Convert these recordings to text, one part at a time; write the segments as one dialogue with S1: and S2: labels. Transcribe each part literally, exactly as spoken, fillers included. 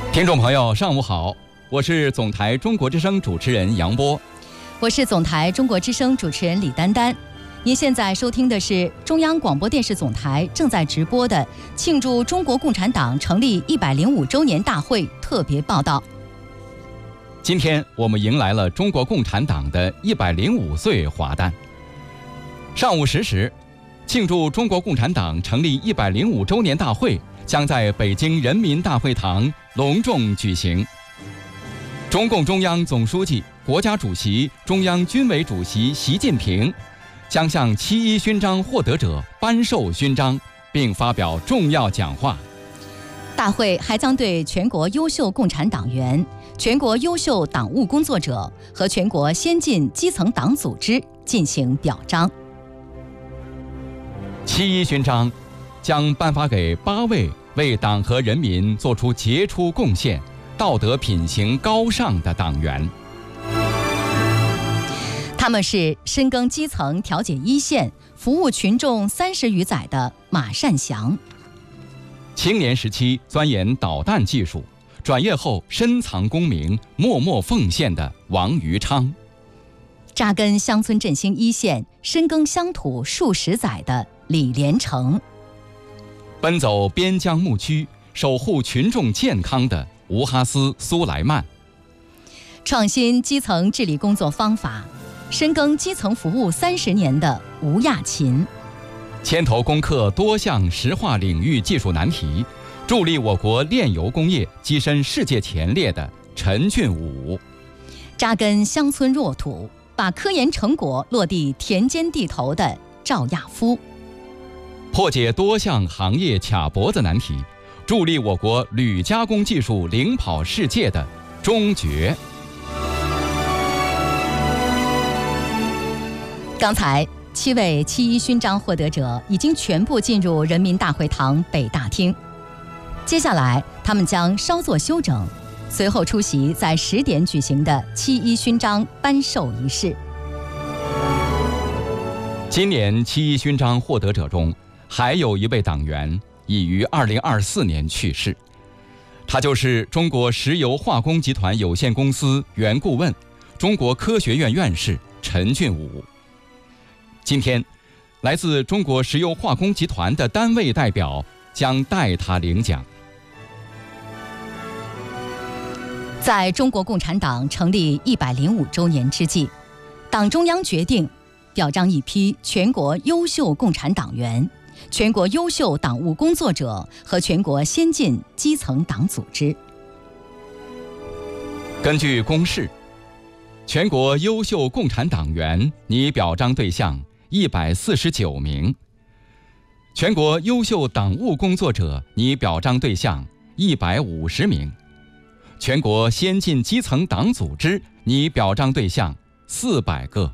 S1: 听众朋友，上午好，我是总台中国之声主持人杨波，
S2: 我是总台中国之声主持人李丹丹。您现在收听的是中央广播电视总台正在直播的庆祝中国共产党成立一百零五周年大会特别报道。
S1: 今天我们迎来了中国共产党的一百零五岁华诞。上午十时，庆祝中国共产党成立一百零五周年大会将在北京人民大会堂隆重举行。中共中央总书记、国家主席、中央军委主席习近平将向七一勋章获得者颁授勋章，并发表重要讲话。
S2: 大会还将对全国优秀共产党员、全国优秀党务工作者和全国先进基层党组织进行表彰。
S1: 七一勋章将颁发给八位为党和人民做出杰出贡献、道德品行高尚的党员。
S2: 他们是深耕基层、调解一线、服务群众三十余载的马善祥；
S1: 青年时期钻研导弹技术，转业后深藏功名、默默奉献的王余昌；
S2: 扎根乡村振兴一线、深耕乡土数十载的李连成；
S1: 奔走边疆牧区、守护群众健康的吴哈斯、苏莱曼；
S2: 创新基层治理工作方法，深耕基层服务三十年的吴亚勤；
S1: 牵头攻克多项石化领域技术难题，助力我国炼油工业跻身世界前列的陈俊武；
S2: 扎根乡村弱土，把科研成果落地田间地头的赵亚夫；
S1: 破解多项行业卡脖子难题，助力我国铝加工技术领跑世界的钟觉。
S2: 刚才七位七一勋章获得者已经全部进入人民大会堂北大厅，接下来他们将稍作休整，随后出席在十点举行的七一勋章颁授仪式。
S1: 今年七一勋章获得者中，还有一位党员已于二零二四年去世，他就是中国石油化工集团有限公司原顾问、中国科学院院士陈俊武。今天，来自中国石油化工集团的单位代表将代他领奖。
S2: 在中国共产党成立一百零五周年之际，党中央决定表彰一批全国优秀共产党员、全国优秀党务工作者和全国先进基层党组织。
S1: 根据公示，全国优秀共产党员拟表彰对象一百四十九名，全国优秀党务工作者拟表彰对象一百五十名，全国先进基层党组织拟表彰对象四百个。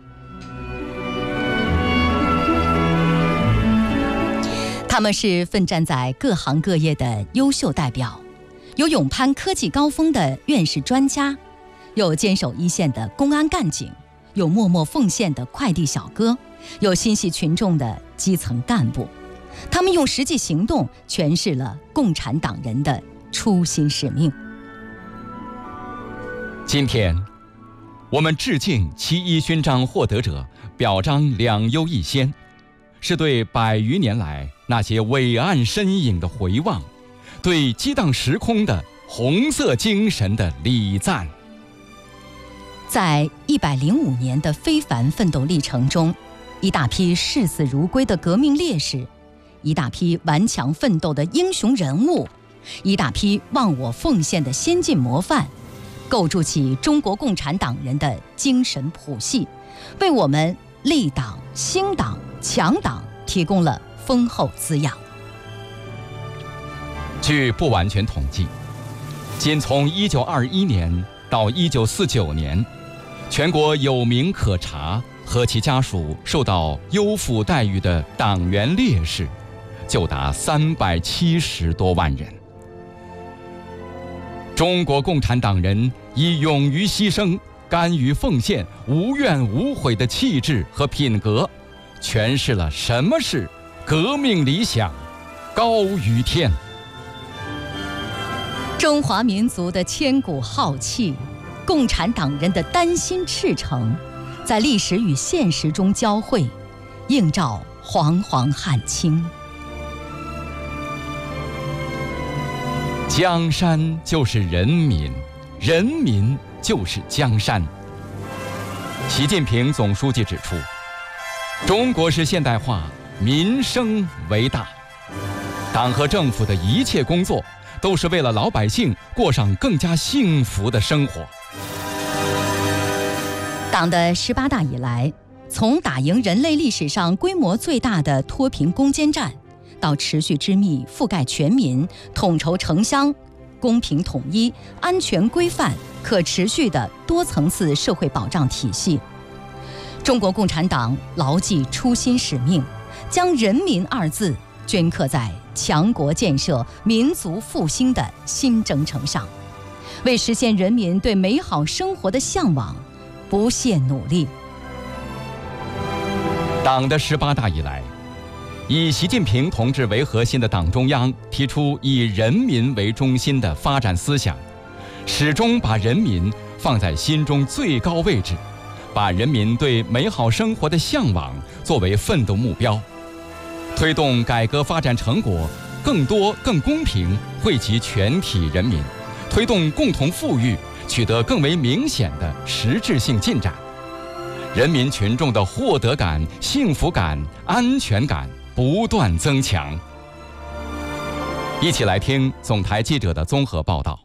S2: 他们是奋战在各行各业的优秀代表，有勇攀科技高峰的院士专家，有坚守一线的公安干警，有默默奉献的快递小哥，有心系群众的基层干部。他们用实际行动诠释了共产党人的初心使命。
S1: 今天，我们致敬七一勋章获得者，表彰两优一先，是对百余年来那些伟岸身影的回望，对激荡时空的红色精神的礼赞。
S2: 在一百零五年的非凡奋斗历程中，一大批视死如归的革命烈士，一大批顽强奋斗的英雄人物，一大批忘我奉献的先进模范，构筑起中国共产党人的精神谱系，为我们立党、兴党、强党提供了丰厚滋养。
S1: 据不完全统计，仅从一九二一年到一九四九年，全国有名可查和其家属受到优抚待遇的党员烈士，就达三百七十多万人。中国共产党人以勇于牺牲、甘于奉献、无怨无悔的气质和品格，诠释了什么是革命理想高于天。
S2: 中华民族的千古浩气，共产党人的丹心赤诚，在历史与现实中交汇，映照煌煌汉卿。
S1: 江山就是人民，人民就是江山。习近平总书记指出，中国式现代化，民生为大，党和政府的一切工作都是为了老百姓过上更加幸福的生活。
S2: 党的十八大以来，从打赢人类历史上规模最大的脱贫攻坚战，到持续织密覆盖全民、统筹城乡、公平统一、安全规范、可持续的多层次社会保障体系，中国共产党牢记初心使命，将人民二字镌刻在强国建设、民族复兴的新征程上，为实现人民对美好生活的向往不懈努力。
S1: 党的十八大以来，以习近平同志为核心的党中央提出以人民为中心的发展思想，始终把人民放在心中最高位置，把人民对美好生活的向往作为奋斗目标，推动改革发展成果更多更公平惠及全体人民，推动共同富裕取得更为明显的实质性进展，人民群众的获得感、幸福感、安全感不断增强。一起来听总台记者的综合报道。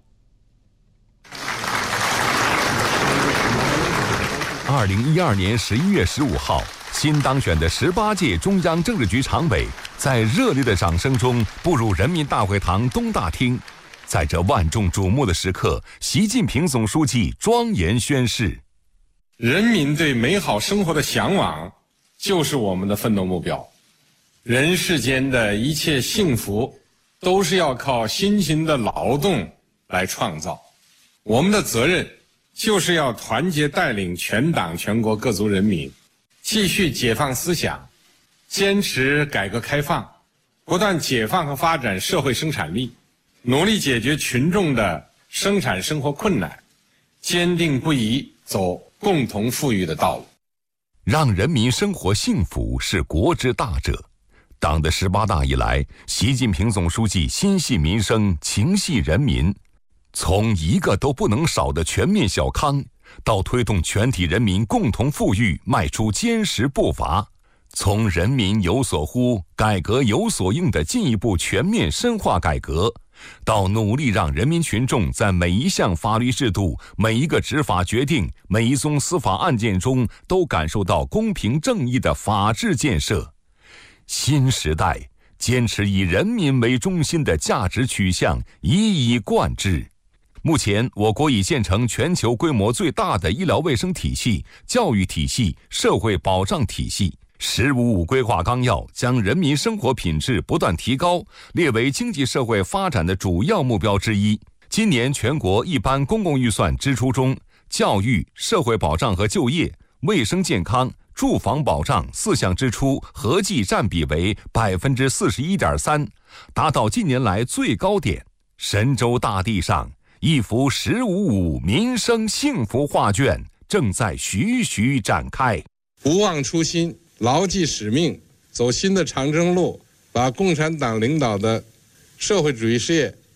S3: 二零一二年十一月十五号，新当选的十八届中央政治局常委在热烈的掌声中步入人民大会堂东大厅。在这万众瞩目的时刻，习近平总书记庄严宣誓：
S4: 人民对美好生活的向往就是我们的奋斗目标。人世间的一切幸福都是要靠辛勤的劳动来创造，我们的责任就是要团结带领全党全国各族人民，继续解放思想，坚持改革开放，不断解放和发展社会生产力，努力解决群众的生产生活困难，坚定不移走共同富裕的道路。
S3: 让人民生活幸福是国之大者。党的十八大以来，习近平总书记心系民生，情系人民，从一个都不能少的全面小康，到推动全体人民共同富裕迈出坚实步伐，从人民有所呼、改革有所应的进一步全面深化改革，到努力让人民群众在每一项法律制度、每一个执法决定、每一宗司法案件中都感受到公平正义的法治建设。新时代坚持以人民为中心的价值取向一以贯之。目前，我国已建成全球规模最大的医疗卫生体系、教育体系、社会保障体系。十五五规划纲要将人民生活品质不断提高列为经济社会发展的主要目标之一。今年全国一般公共预算支出中，教育、社会保障和就业、卫生健康、住房保障四项支出合计占比为百分之四十一点三，达到近年来最高点。神州大地上，一幅“十五五”民生幸福画卷正在徐徐展开。
S5: 不忘初心，牢记使命，走新的长征路，把共产党领导的社会主义事业